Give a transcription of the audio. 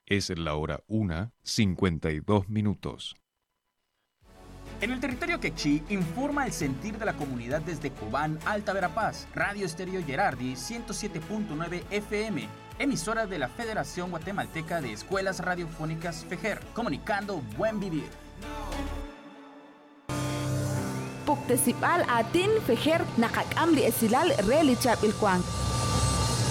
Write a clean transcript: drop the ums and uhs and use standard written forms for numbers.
Es la hora 1:52. En el territorio quechí informa el sentir de la comunidad desde Cobán, Alta Verapaz, Radio Estéreo Gerardi 107.9 FM, emisora de la Federación Guatemalteca de Escuelas Radiofónicas FEGER, comunicando buen vivir. Puktesipal atin FEGER nakakam di esilal relichap ilkwang.